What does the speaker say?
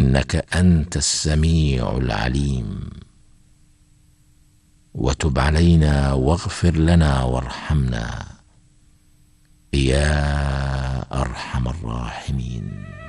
إنك أنت السميع العليم. وتب علينا واغفر لنا وارحمنا يا أرحم الراحمين.